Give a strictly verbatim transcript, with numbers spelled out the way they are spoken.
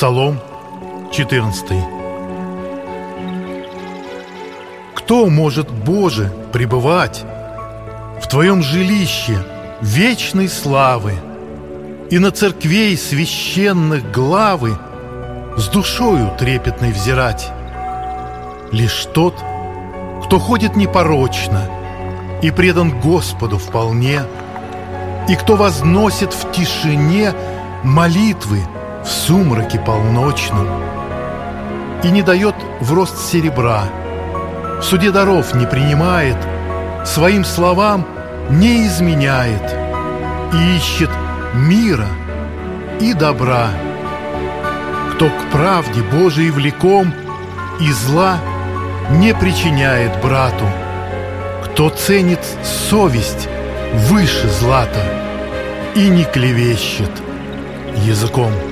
Псалом четырнадцатый. Кто может, Боже, пребывать в Твоем жилище вечной славы и на церквей священных главы с душою трепетной взирать? Лишь тот, кто ходит непорочно и предан Господу вполне, и кто возносит в тишине молитвы в сумраке полночном, и не дает в рост серебра, в суде даров не принимает, своим словам не изменяет, и ищет мира и добра, кто к правде Божией влеком и зла не причиняет брату, кто ценит совесть выше злата и не клевещет языком.